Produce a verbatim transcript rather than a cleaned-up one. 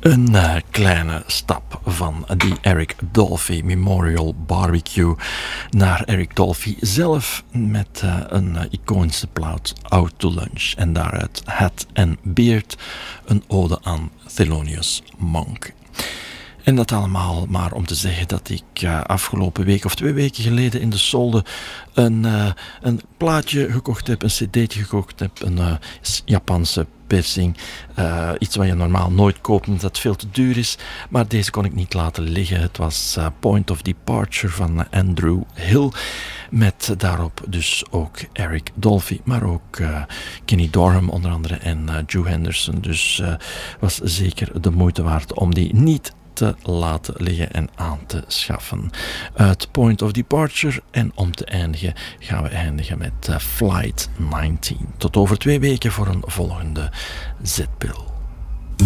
Een uh, kleine stap van die Eric Dolphy Memorial Barbecue naar Eric Dolphy zelf met uh, een uh, iconische plaat Out to Lunch en daaruit Hat and Beard, een ode aan Thelonious Monk. En dat allemaal maar om te zeggen dat ik uh, afgelopen week of twee weken geleden in de Solde een, uh, een plaatje gekocht heb, een cd'tje gekocht heb, een uh, Japanse persing. Uh, iets wat je normaal nooit koopt omdat het veel te duur is. Maar deze kon ik niet laten liggen. Het was uh, Point of Departure van Andrew Hill. Met daarop dus ook Eric Dolphy, maar ook uh, Kenny Dorham onder andere en uh, Drew Henderson. Dus uh, was zeker de moeite waard om die niet te laten liggen en aan te schaffen. Uit Point of Departure en om te eindigen gaan we eindigen met uh, Flight negentien. Tot over twee weken voor een volgende zetpil.